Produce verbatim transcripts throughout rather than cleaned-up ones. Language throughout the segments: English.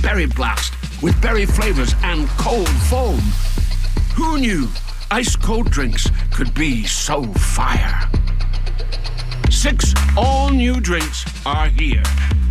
Berry Blast with berry flavors and cold foam. Who knew ice-cold drinks could be so fire? Six all-new drinks are here.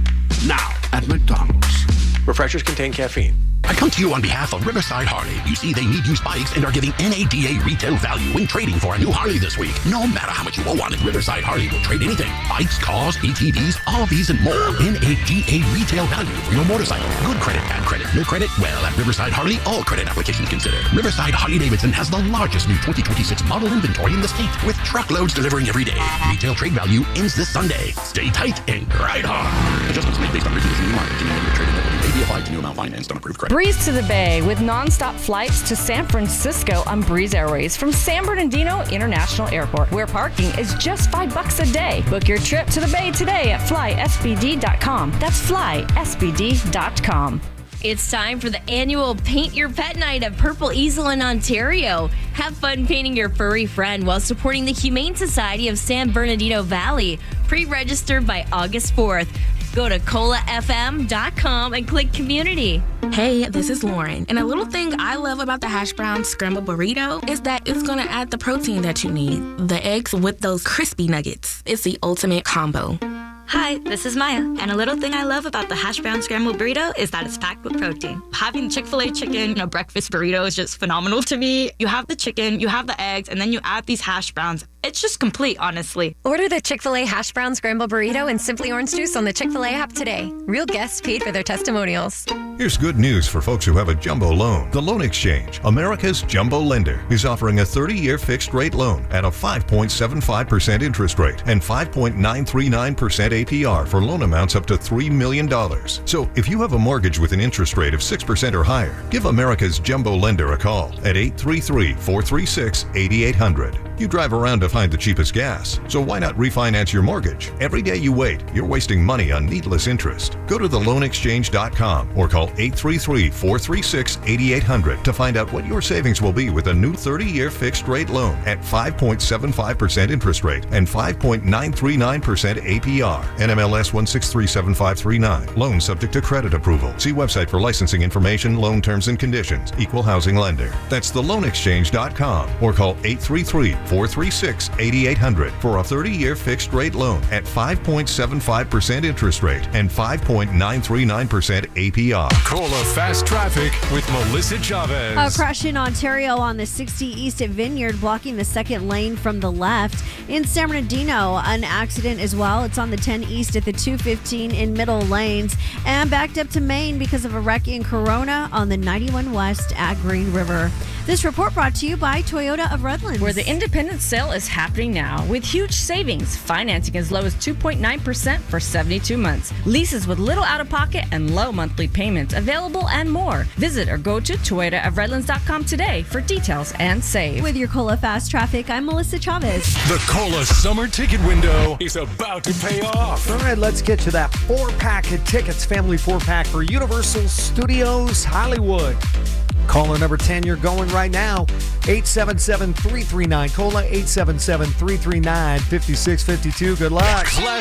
Now at McDonald's. Refreshers contain caffeine. I come to you on behalf of Riverside Harley. You see, they need used bikes and are giving N A D A retail value when trading for a new Harley this week. No matter how much you owe on it, Riverside Harley will trade anything. Bikes, cars, A T Vs, R Vs, and more. N A D A retail value for your motorcycle. Good credit, bad credit, no credit? Well, at Riverside Harley, all credit applications considered. Riverside Harley-Davidson has the largest new twenty twenty-six model inventory in the state, with truckloads delivering every day. Retail trade value ends this Sunday. Stay tight and ride hard. Adjustments made based on reconditioning and market. Trading may be applied to new amount financed on approved credit. Breeze to the Bay with non-stop flights to San Francisco on Breeze Airways from San Bernardino International Airport, where parking is just five bucks a day. Book your trip to the Bay today at fly S B D dot com. That's fly S B D dot com. It's time for the annual Paint Your Pet Night at Purple Easel in Ontario. Have fun painting your furry friend while supporting the Humane Society of San Bernardino Valley. Pre-register by August fourth. Go to cola f m dot com and click community. Hey, this is Lauren. And a little thing I love about the hash brown scrambled burrito is that it's going to add the protein that you need. The eggs with those crispy nuggets. It's the ultimate combo. Hi, this is Maya, and a little thing I love about the hash brown scrambled burrito is that it's packed with protein. Having Chick-fil-A chicken in a breakfast burrito is just phenomenal to me. You have the chicken, you have the eggs, and then you add these hash browns. It's just complete, honestly. Order the Chick-fil-A hash brown scrambled burrito and Simply Orange Juice on the Chick-fil-A app today. Real guests paid for their testimonials. Here's good news for folks who have a jumbo loan. The Loan Exchange, America's jumbo lender, is offering a thirty-year fixed-rate loan at a five point seven five percent interest rate and five point nine three nine percent A P R for loan amounts up to three million dollars. So if you have a mortgage with an interest rate of six percent or higher, give America's jumbo lender a call at eight three three, four three six, eight eight zero zero. You drive around to find the cheapest gas, so why not refinance your mortgage? Every day you wait, you're wasting money on needless interest. Go to the loan exchange dot com or call eight three three, four three six, eight eight zero zero to find out what your savings will be with a new thirty-year fixed-rate loan at five point seven five percent interest rate and five point nine three nine percent A P R. N M L S one six three seven five three nine. Loan subject to credit approval. See website for licensing information, loan terms and conditions. Equal housing lender. That's the loan exchange dot com or call eight three three, four three six, eight eight zero zero for a thirty-year fixed-rate loan at five point seven five percent interest rate and five point nine three nine percent A P R. Cola Fast Traffic with Melissa Chavez. A crash in Ontario on the sixty East at Vineyard, blocking the second lane from the left. In San Bernardino, an accident as well. It's on the ten East at the two fifteen in middle lanes. And backed up to Maine because of a wreck in Corona on the ninety-one West at Green River. This report brought to you by Toyota of Redlands, where the independent sale is happening now with huge savings. Financing as low as two point nine percent for seventy-two months. Leases with little out-of-pocket and low monthly payments available and more. Visit or go to toyota of redlands dot com today for details and save. With your Cola Fast Traffic, I'm Melissa Chavez. The Cola summer ticket window is about to pay off. All right, let's get to that four-pack of tickets, family four-pack for Universal Studios Hollywood. Caller number ten, you're going right now. eight seven seven, three three nine, COLA, eight seven seven, three three nine, five six five two. Good luck.